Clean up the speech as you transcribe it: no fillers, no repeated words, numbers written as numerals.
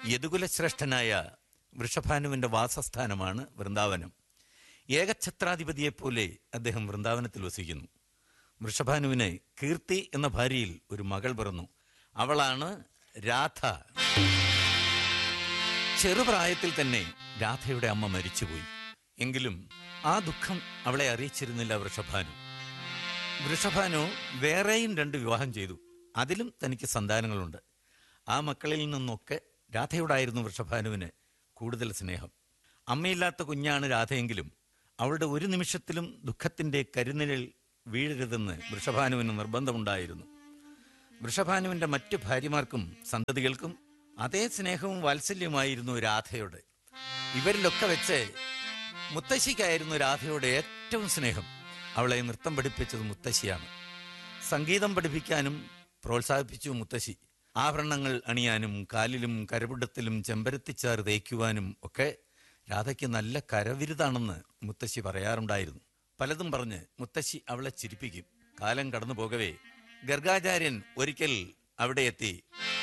യദുകുലശ്രേഷ്ഠനായ വൃഷഭാനുവിൻ്റെ വാസസ്ഥാനമാണ് വൃന്ദാവനം. ഏകഛത്രാധിപതിയെപ്പോലെ അദ്ദേഹം വൃന്ദാവനത്തിൽ വസിക്കുന്നു. വൃഷഭാനുവിന് കീർത്തി എന്ന ഭാര്യയിൽ ഒരു മകൾ പിറന്നു. അവളാണ് രാധ. ചെറുപ്രായത്തിൽ തന്നെ രാധയുടെ അമ്മ മരിച്ചുപോയി. എങ്കിലും ആ ദുഃഖം അവളെ അറിയിച്ചിരുന്നില്ല വൃഷഭാനു. വൃഷഭാനു വേറെയും 2 വിവാഹം ചെയ്തു. അതിലും തനിക്ക് സന്താനങ്ങളുണ്ട്. ആ മക്കളിൽ നിന്നൊക്കെ രാധയോടായിരുന്നു വൃഷഭാനുവിന് കൂടുതൽ സ്നേഹം. അമ്മയില്ലാത്ത കുഞ്ഞാണ് രാധയെങ്കിലും അവളുടെ ഒരു നിമിഷത്തിലും ദുഃഖത്തിൻ്റെ കരുനിഴൽ വീഴരുതെന്ന് വൃഷഭാനുവിന് നിർബന്ധമുണ്ടായിരുന്നു. വൃഷഭാനുവിൻ്റെ മറ്റു ഭാര്യമാർക്കും സന്തതികൾക്കും അതേ സ്നേഹവും വാത്സല്യമായിരുന്നു രാധയോട്. ഇവരിലൊക്കെ വെച്ച് മുത്തശ്ശിക്കായിരുന്നു രാധയോട് ഏറ്റവും സ്നേഹം. അവളെ നൃത്തം പഠിപ്പിച്ചത് മുത്തശ്ശിയാണ്. സംഗീതം പഠിപ്പിക്കാനും പ്രോത്സാഹിപ്പിച്ചു മുത്തശ്ശി. ആഭരണങ്ങൾ അണിയാനും കാലിലും കരപിടത്തിലും ചെമ്പരത്തിച്ചാറ് തേക്കുവാനും ഒക്കെ രാധയ്ക്ക് നല്ല കരവിരുതാണെന്ന് മുത്തശ്ശി പറയാറുണ്ടായിരുന്നു. പലതും പറഞ്ഞ് മുത്തശ്ശി അവളെ ചിരിപ്പിക്കും. കാലം കടന്നു പോകവേ ഗർഗാചാര്യൻ ഒരിക്കൽ അവിടെ എത്തി